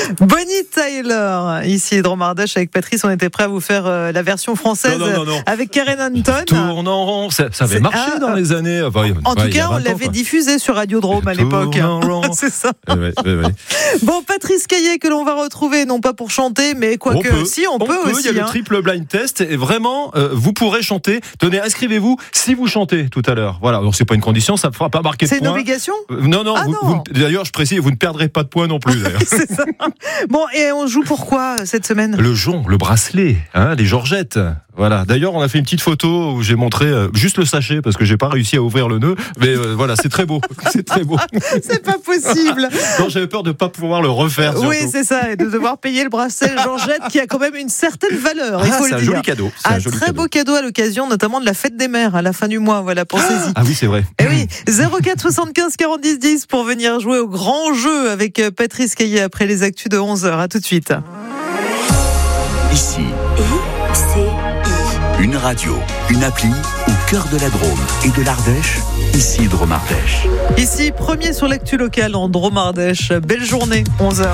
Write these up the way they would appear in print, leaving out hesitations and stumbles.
Bonnie Tyler, ici Dromardèche avec Patrice, on était prêt à vous faire la version française non. avec Karen Anton. Tourne en rond, ça avait marché dans les années. En tout cas, on l'avait diffusé sur Radio Drôme à l'époque. C'est ça. Ouais. Bon, Patrice Caillet que l'on va retrouver, non pas pour chanter, mais quoique on peut aussi. Il y a le triple blind test et vraiment, vous pourrez chanter. Tenez, inscrivez-vous si vous chantez tout à l'heure. Voilà, alors c'est pas une condition, ça ne fera pas marquer de points. C'est une obligation ? Non. D'ailleurs, je précise, vous ne perdrez pas de points non plus. C'est ça. Bon, et on joue pourquoi cette semaine ? Le jonc, le bracelet, les Georgettes. Voilà. D'ailleurs, on a fait une petite photo où j'ai montré juste le sachet parce que j'ai pas réussi à ouvrir le nœud. Mais voilà, c'est très beau. C'est très beau. C'est pas possible. Non, j'avais peur de pas pouvoir le refaire. Surtout. Oui, c'est ça, et de devoir payer le bracelet Georgette qui a quand même une certaine valeur. Il faut le dire. C'est un joli cadeau. Un très beau cadeau à l'occasion, notamment de la fête des mères à la fin du mois. Voilà, pensez-y. Ah oui, c'est vrai. Et oui, 04 75 40 10 10 pour venir jouer au grand jeu avec Patrice Caillet après les actus de 11h. À tout de suite. Ici. Une radio, une appli au cœur de la Drôme et de l'Ardèche, ici Dromardèche. Ici, premier sur l'actu locale en Dromardèche. Belle journée, 11h.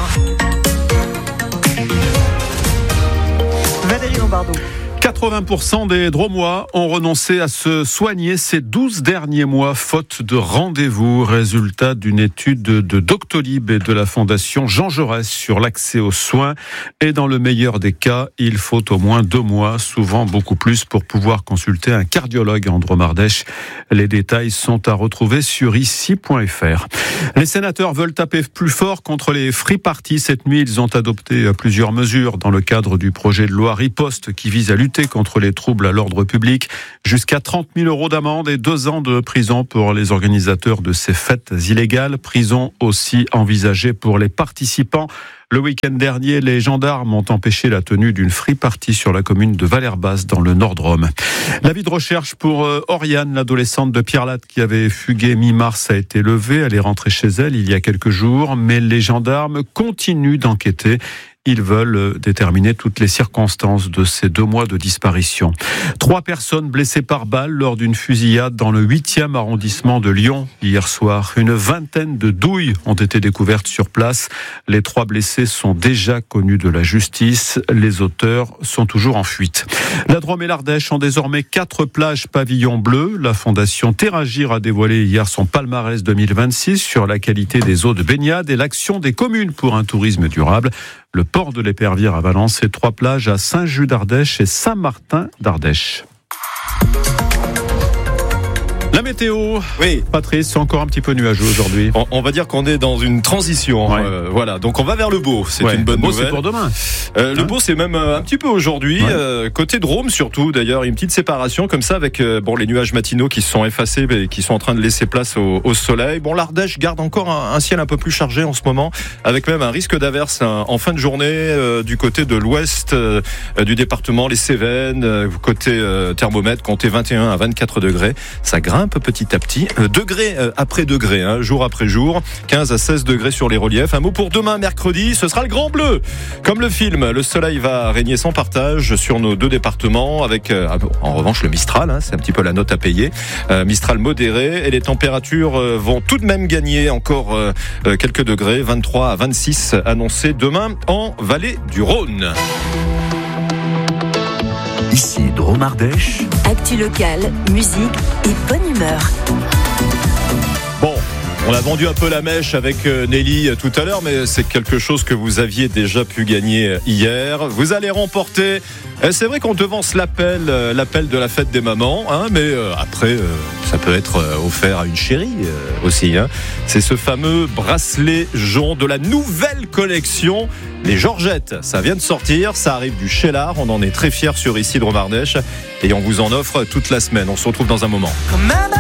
Valérie Lombardo. 80% des Dromois ont renoncé à se soigner ces 12 derniers mois, faute de rendez-vous. Résultat d'une étude de Doctolib et de la Fondation Jean Jaurès sur l'accès aux soins. Et dans le meilleur des cas, il faut au moins 2 mois, souvent beaucoup plus, pour pouvoir consulter un cardiologue en Dromardèche. Les détails sont à retrouver sur ici.fr. Les sénateurs veulent taper plus fort contre les free parties. Cette nuit, ils ont adopté plusieurs mesures dans le cadre du projet de loi Riposte qui vise à lutter contre les troubles à l'ordre public, jusqu'à 30 000 € d'amende et 2 ans de prison pour les organisateurs de ces fêtes illégales. Prison aussi envisagée pour les participants. Le week-end dernier, les gendarmes ont empêché la tenue d'une free party sur la commune de Valère-Basse dans le Nord-Drôme. L'avis de recherche pour Oriane, l'adolescente de Pierrelatte qui avait fugué mi-mars, a été levé. Elle est rentrée chez elle il y a quelques jours, mais les gendarmes continuent d'enquêter. Ils veulent déterminer toutes les circonstances de ces 2 mois de disparition. 3 personnes blessées par balle lors d'une fusillade dans le 8e arrondissement de Lyon hier soir. Une vingtaine de douilles ont été découvertes sur place. Les 3 blessés sont déjà connus de la justice. Les auteurs sont toujours en fuite. La Drôme et l'Ardèche ont désormais 4 plages pavillon bleu. La fondation Terragir a dévoilé hier son palmarès 2026 sur la qualité des eaux de baignade et l'action des communes pour un tourisme durable. Le port de l'Épervière à Valence et 3 plages à Saint-Just d'Ardèche et Saint-Martin d'Ardèche. La météo, oui. Patrice, c'est encore un petit peu nuageux aujourd'hui. On va dire qu'on est dans une transition. Ouais. Voilà, donc on va vers le beau. C'est une bonne nouvelle. C'est pour demain. Le beau, c'est même un petit peu aujourd'hui. Côté Drôme, surtout. D'ailleurs, une petite séparation comme ça avec les nuages matinaux qui se sont effacés et qui sont en train de laisser place au soleil. Bon, l'Ardèche garde encore un ciel un peu plus chargé en ce moment, avec même un risque d'averse en fin de journée du côté de l'ouest du département, les Cévennes, côté thermomètre, comptez 21 à 24 degrés. Ça grimpe petit à petit, degré après degré, jour après jour, 15 à 16 degrés sur les reliefs. Un mot pour demain, mercredi, ce sera le grand bleu. Comme le film, le soleil va régner sans partage sur nos 2 départements, avec en revanche le Mistral, c'est un petit peu la note à payer. Mistral modéré, et les températures vont tout de même gagner encore quelques degrés, 23 à 26 annoncés demain en vallée du Rhône. Ici Dromardèche. Actu locale, musique et bonne humeur. Bon, on a vendu un peu la mèche avec Nelly tout à l'heure, mais c'est quelque chose que vous aviez déjà pu gagner hier. Vous allez remporter, c'est vrai qu'on devance l'appel de la fête des mamans, mais après, ça peut être offert à une chérie aussi. C'est ce fameux bracelet jaune de la nouvelle collection. Les Georgettes, ça vient de sortir, ça arrive du Cheylard, on en est très fiers sur ici Dromardèche et on vous en offre toute la semaine. On se retrouve dans un moment.